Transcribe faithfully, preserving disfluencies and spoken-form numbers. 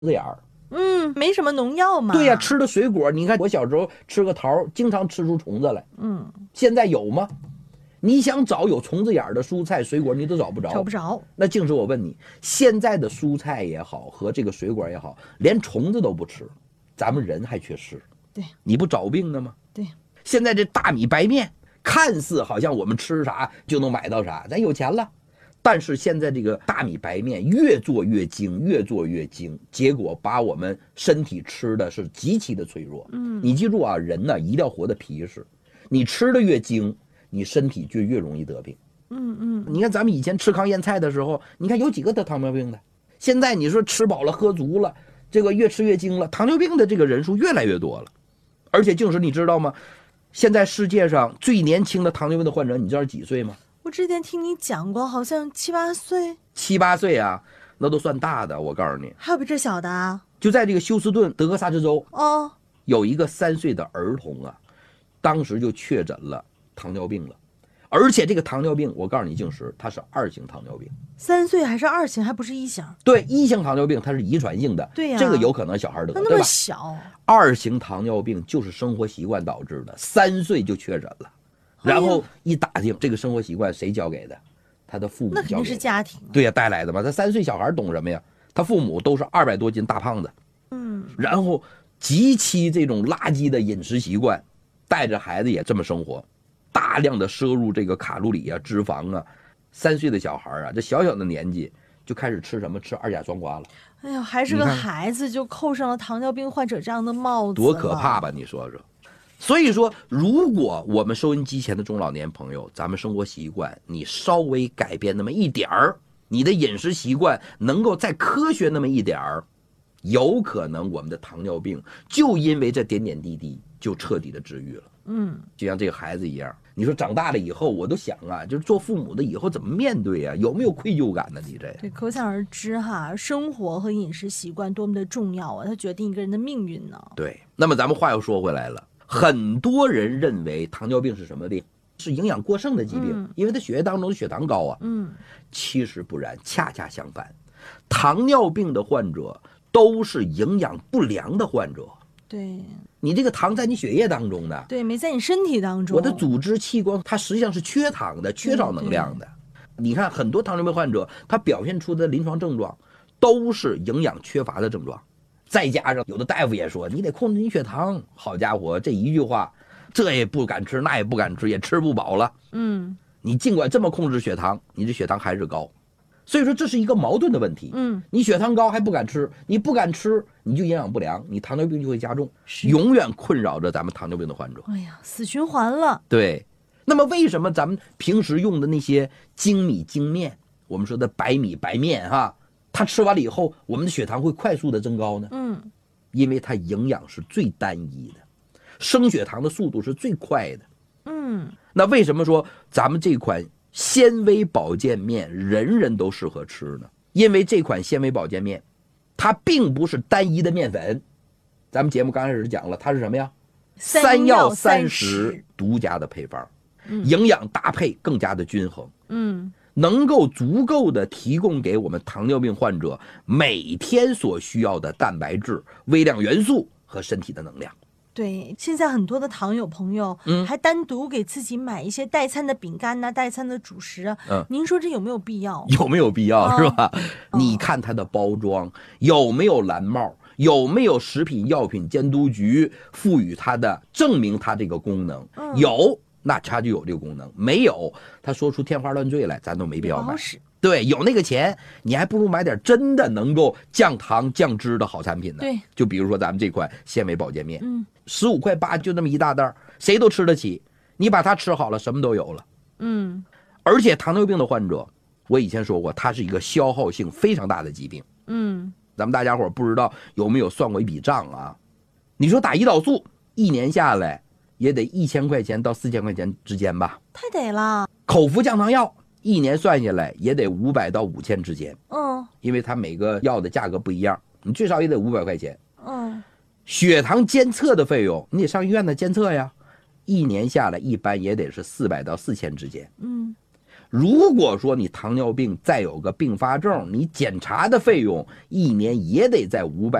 子眼儿。 嗯，没什么农药嘛。 对呀、啊，吃的水果，你看我小时候吃个桃，经常吃出虫子来。 嗯， 现在有吗？你想找有虫子眼的蔬菜水果，你都找不着。 找不着。 那静时，我问你，现在的蔬菜也好，和这个水果也好，连虫子都不吃，咱们人还缺失。 对， 你不找病呢吗？ 对。 现在这大米白面，看似好像我们吃啥就能买到啥，咱有钱了。但是现在这个大米白面越做越精，越做越精，结果把我们身体吃的是极其的脆弱。 嗯， 你记住啊，人呢一定要活得皮实，你吃的越精，你身体就越容易得病。 嗯嗯， 你看咱们以前吃糠咽菜的时候，你看有几个得糖尿病的？现在你说吃饱了喝足了，这个越吃越精了，糖尿病的这个人数越来越多了。而且静时你知道吗？现在世界上最年轻的糖尿病的患者，你知道几岁吗？ 我之前听你讲过，好像七八岁。 七八岁啊，那都算大的。我告诉你， 还有比这小的啊？ 就在这个休斯顿德克萨斯州哦， 有一个三岁的儿童啊，当时就确诊了糖尿病了，而且这个糖尿病，我告诉你，静时它是二型糖尿病。 三岁还是二型，还不是一型？ 对，一型糖尿病它是遗传性的， 对呀、啊， 这个有可能小孩得， 那么小。 二型糖尿病就是生活习惯导致的，三岁就确诊了。然后一打听，这个生活习惯谁教给的？他的父母教给的。 那肯定是家庭、啊。 对呀、啊，带来的嘛。他三岁小孩懂什么呀？他父母都是二百多斤大胖子， 嗯， 然后极其这种垃圾的饮食习惯，带着孩子也这么生活，大量的摄入这个卡路里啊、脂肪啊。三岁的小孩啊，这小小的年纪就开始吃什么？吃二甲双胍了。 哎呀，还是个孩子就扣上了糖尿病患者这样的帽子， 多可怕吧？你说说。所以说，如果我们收音机前的中老年朋友，咱们生活习惯你稍微改变那么一点儿，你的饮食习惯能够再科学那么一点儿，有可能我们的糖尿病就因为这点点滴滴就彻底的治愈了。 嗯， 就像这个孩子一样，你说长大了以后，我都想啊，就是做父母的以后怎么面对啊？有没有愧疚感呢？你这对，可想而知哈，生活和饮食习惯多么的重要啊，它决定一个人的命运呢。 对，那么咱们话又说回来了。很多人认为糖尿病是什么病？是营养过剩的疾病， 嗯、 因为他血液当中的血糖高啊。 嗯， 其实不然，恰恰相反，糖尿病的患者都是营养不良的患者。 对， 你这个糖在你血液当中的， 对，没在你身体当中。 我的组织器官它实际上是缺糖的，缺少能量的。你看很多糖尿病患者，他表现出的临床症状都是营养缺乏的症状。再加上有的大夫也说你得控制你血糖，好家伙，这一句话，这也不敢吃，那也不敢吃，也吃不饱了。 嗯， 你尽管这么控制血糖，你这血糖还是高，所以说这是一个矛盾的问题。 嗯， 你血糖高还不敢吃，你不敢吃，你就营养不良，你糖尿病就会加重，永远困扰着咱们糖尿病的患者。 哎呀，死循环了。 对，那么为什么咱们平时用的那些精米精面，我们说的白米白面哈？它吃完了以后，我们的血糖会快速的增高呢。 嗯， 因为它营养是最单一的，升血糖的速度是最快的。 嗯， 那为什么说咱们这款纤维保健面人人都适合吃呢？因为这款纤维保健面，它并不是单一的面粉。咱们节目刚开始讲了，它是什么呀？三药三食独家的配方， 嗯、 营养搭配更加的均衡。 嗯。 能够足够的提供给我们糖尿病患者每天所需要的蛋白质、微量元素和身体的能量。 对，现在很多的糖友朋友，嗯，还单独给自己买一些代餐的饼干呐、啊、代餐的主食啊。嗯，您说这有没有必要？ 有没有必要、哦、是吧？ 哦、 你看它的包装有没有蓝帽？有没有食品药品监督局赋予它的证明它这个功能？ 嗯、 有。那它就有这个功能，没有他说出天花乱坠来，咱都没必要买。对，有那个钱，你还不如买点真的能够降糖降脂的好产品呢。 对， 就比如说咱们这款纤维保健面， 嗯， 十五块八就那么一大袋，谁都吃得起。你把它吃好了，什么都有了。 嗯， 而且糖尿病的患者，我以前说过，它是一个消耗性非常大的疾病。 嗯， 咱们大家伙不知道有没有算过一笔账啊？你说打胰岛素一年下来。也得一千块钱到四千块钱之间吧， 太得了。 口服降糖药一年算下来也得五百到五千之间， 嗯， 因为它每个药的价格不一样，你最少也得五百块钱。 嗯， 血糖监测的费用，你得上医院的监测呀，一年下来一般也得是四百到四千之间。 嗯， 如果说你糖尿病再有个并发症，你检查的费用一年也得在五百